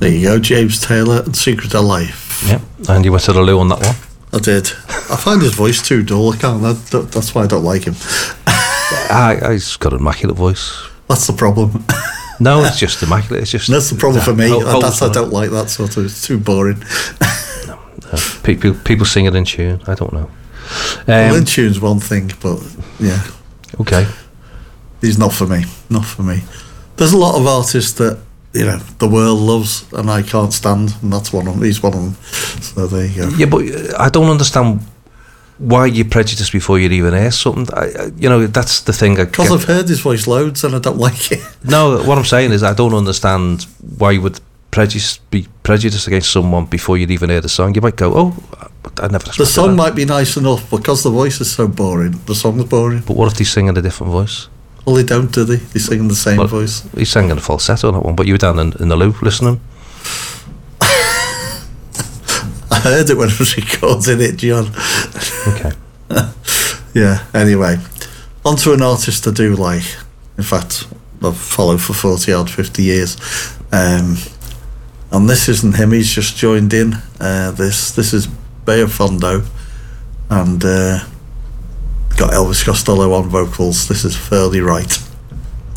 There you go, James Taylor and Secret of Life. Yeah, and you went to the loo on that one. I did. I find his voice too dull. I can't. That's why I don't like him. He's got an immaculate voice. That's the problem. No, it's just immaculate. It's just that's the problem for me. I don't like that sort of. It's too boring. No. People sing it in tune. I don't know. Well, in tune's one thing, but yeah. Okay. He's not for me. Not for me. There's a lot of artists that the world loves, and I can't stand, and that's one of them. He's one of them. So there you go. Yeah, but I don't understand why you're prejudiced before you even hear something. That's the thing. Because I've heard his voice loads, and I don't like it. No, what I'm saying is I don't understand why you would be prejudiced against someone before you'd even hear the song. You might go, "Oh, I never." The song might be nice enough, but because the voice is so boring, the song's boring. But what if they sing in a different voice? Well, they don't, do they? They sing in the same voice. He sang in a falsetto on that one, but you were down in the loop listening. I heard it when I was recording it, John. Okay. Yeah, anyway. On to an artist I do like. In fact, I've followed for 50 years. And this isn't him, he's just joined in. This is Beafondo. And got Elvis Costello on vocals. This is Fairly Right.